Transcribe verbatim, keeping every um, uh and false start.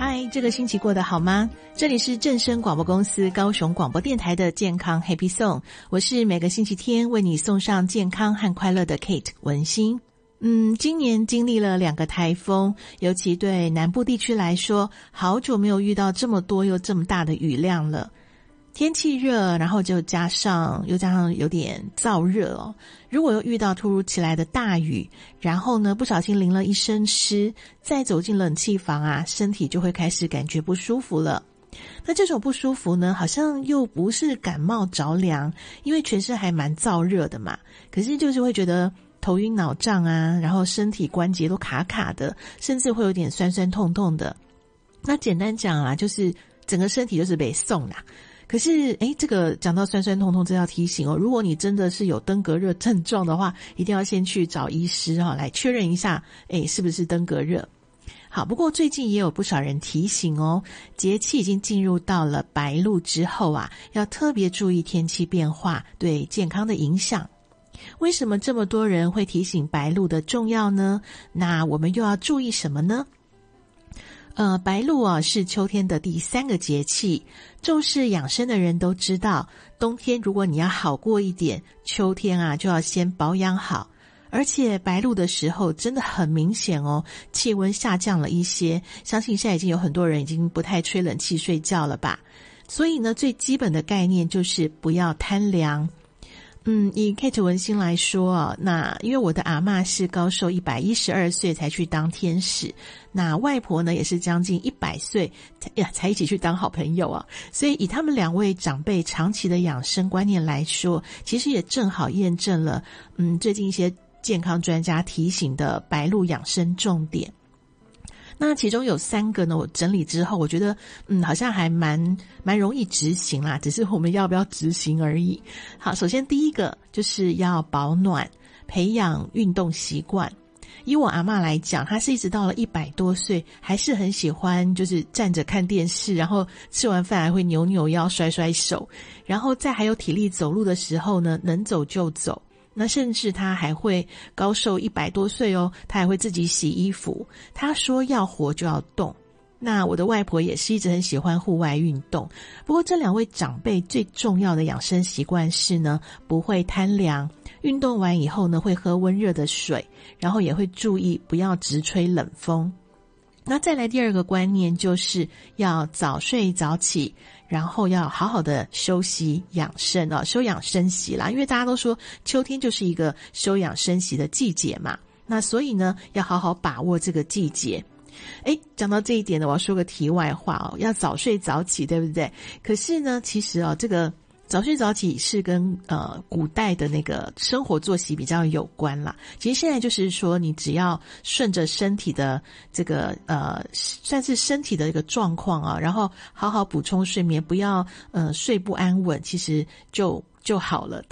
嗨，这个星期过得好吗？这里是正声广播公司高雄广播电台的健康 Happy Song， 我是每个星期天为你送上健康和快乐的 Kate 文心。嗯，今年经历了两个台风，尤其对南部地区来说，好久没有遇到这么多又这么大的雨量了。天气热，然后就加上又加上有点燥热哦。如果又遇到突如其来的大雨，然后呢不小心淋了一身湿，再走进冷气房啊，身体就会开始感觉不舒服了。那这种不舒服呢，好像又不是感冒着凉，因为全身还蛮燥热的嘛，可是就是会觉得头晕脑胀啊，然后身体关节都卡卡的，甚至会有点酸酸痛痛的。那简单讲啊，就是整个身体就是被送啦。可是诶这个讲到酸酸痛痛，这要提醒哦，如果你真的是有登革热症状的话，一定要先去找医师哦，来确认一下诶是不是登革热。好，不过最近也有不少人提醒哦，节气已经进入到了白露之后啊，要特别注意天气变化对健康的影响。为什么这么多人会提醒白露的重要呢？那我们又要注意什么呢？呃，白露啊是秋天的第三个节气，重视养生的人都知道，冬天如果你要好过一点，秋天啊就要先保养好。而且白露的时候真的很明显哦，气温下降了一些，相信现在已经有很多人已经不太吹冷气睡觉了吧。所以呢，最基本的概念就是不要贪凉。嗯，以 Kate 文心来说啊，那因为我的阿嬷是高寿一百一十二岁才去当天使，那外婆呢也是将近一百岁呀才一起去当好朋友啊，所以以他们两位长辈长期的养生观念来说，其实也正好验证了嗯最近一些健康专家提醒的白露养生重点。那其中有三个呢，我整理之后，我觉得嗯，好像还蛮蛮容易执行啦，只是我们要不要执行而已。好，首先第一个就是要保暖，培养运动习惯。以我阿嬷来讲，她是一直到了一百多岁，还是很喜欢就是站着看电视，然后吃完饭还会扭扭腰、甩甩手，然后再还有体力走路的时候呢，能走就走。那甚至他还会高寿一百多岁哦，他还会自己洗衣服。他说要活就要动。那我的外婆也是一直很喜欢户外运动。不过这两位长辈最重要的养生习惯是呢，不会贪凉，运动完以后呢会喝温热的水，然后也会注意不要直吹冷风。那再来第二个观念就是要早睡早起，然后要好好的休息养生哦，休养生息啦，因为大家都说秋天就是一个休养生息的季节嘛，那所以呢要好好把握这个季节。诶，讲到这一点呢，我要说个题外话哦，要早睡早起，对不对？可是呢，其实哦，这个早睡早起是跟呃古代的那个生活作息比较有关啦。其实现在就是说，你只要顺着身体的这个呃，算是身体的一个状况啊，然后好好补充睡眠，不要呃睡不安稳，其实就就好了。